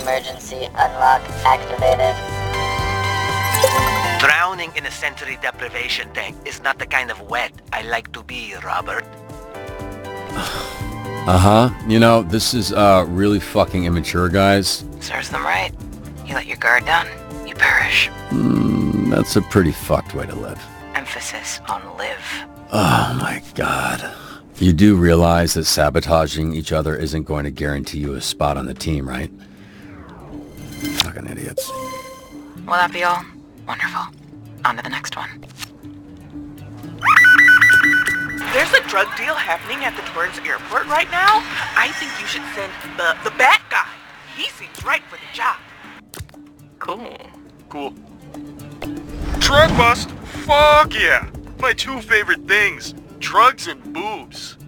emergency unlock activated. Drowning in a sensory deprivation tank is not the kind of wet I like to be, Robert. Uh-huh. You know, this is really fucking immature, guys. Serves them right. You let your guard down, you perish. That's a pretty fucked way to live. Emphasis on live. Oh my god. You do realize that sabotaging each other isn't going to guarantee you a spot on the team, right? Fucking idiots. Will that be all? Wonderful. On to the next one. There's a drug deal happening at the Torrance airport right now. I think you should send the bad guy. He seems right for the job. Cool. Drug bust? Fuck yeah! My two favorite things. Drugs and boobs.